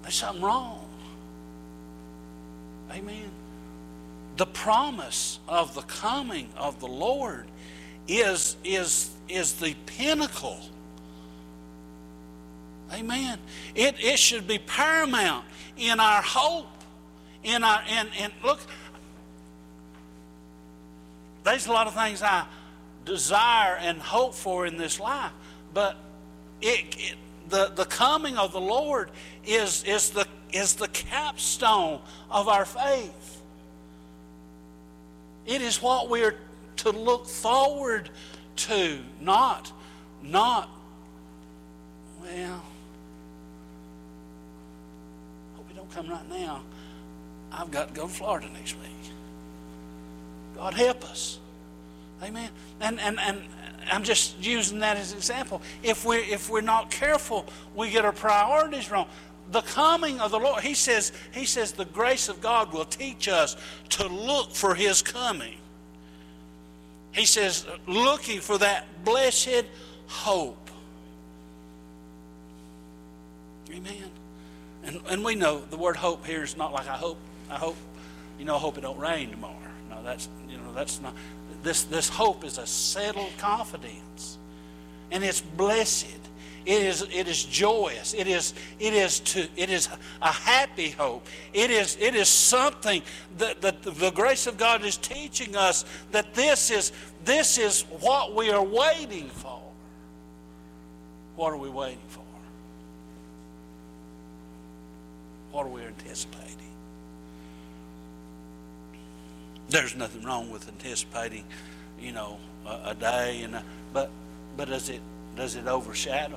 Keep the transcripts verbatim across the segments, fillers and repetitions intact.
there's something wrong. Amen. The promise of the coming of the Lord is, is, is the pinnacle. Amen. It, it should be paramount in our hope. In our and, and look, there's a lot of things I desire and hope for in this life, but it, it the, the coming of the Lord is, is the is the capstone of our faith. It is what we are to look forward to, not, not, well, hope it don't come right now. I've got to go to Florida next week. God help us. Amen. And and and I'm just using that as an example. If we if we're not careful, we get our priorities wrong. The coming of the Lord, he says, he says the grace of God will teach us to look for his coming. He says, looking for that blessed hope. Amen. And and we know the word hope here is not like I hope, I hope, you know, I hope it don't rain tomorrow. No, that's, you know, that's not, this, this hope is a settled confidence. And it's blessed. It is, it is joyous. It is, it is to, it is a happy hope. It is, it is something that, that the grace of God is teaching us that this is, this is what we are waiting for. What are we waiting for? What are we anticipating? There's nothing wrong with anticipating, you know, a, a day, and a, but but does it does it overshadow?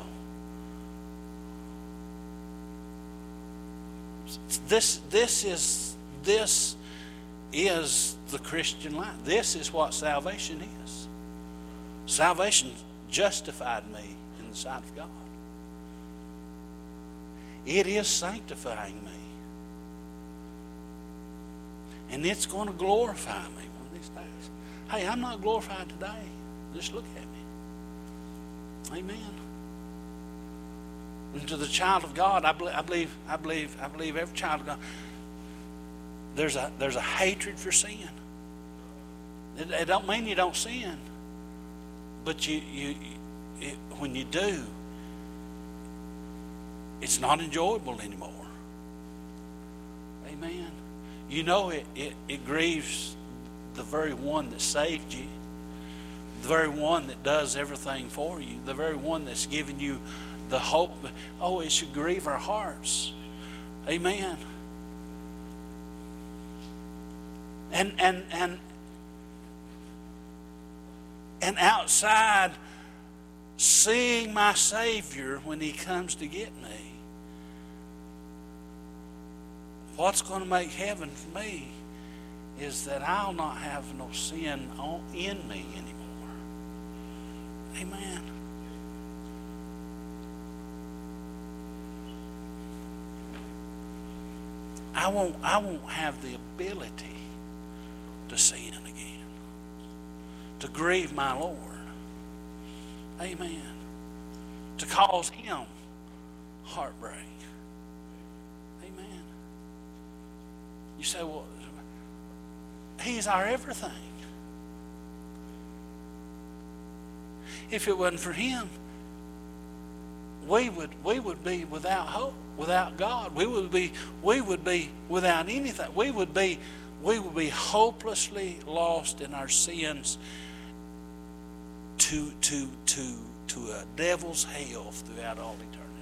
This this is this is the Christian life. This is what salvation is. Salvation justified me in the sight of God. It is sanctifying me. And it's going to glorify me one of these days. Hey, I'm not glorified today. Just look at me. Amen. And to the child of God, I believe, I believe, I believe, I believe every child of God, there's a there's a hatred for sin. It, it don't mean you don't sin, but you you it, when you do, it's not enjoyable anymore. Amen. You know it, it, it grieves the very one that saved you, the very one that does everything for you, the very one that's given you the hope. Oh, it should grieve our hearts. Amen. And and and and outside, seeing my Savior when he comes to get me, what's going to make heaven for me is that I'll not have no sin on, in me anymore. Amen. I won't, I won't have the ability to sin again, to grieve my Lord. Amen. To cause him heartbreak. Amen. You say, well, he's our everything. If it wasn't for him, we would we would be without hope, without God. We would be we would be without anything. We would be we would be hopelessly lost in our sins to to to to a devil's hell throughout all eternity.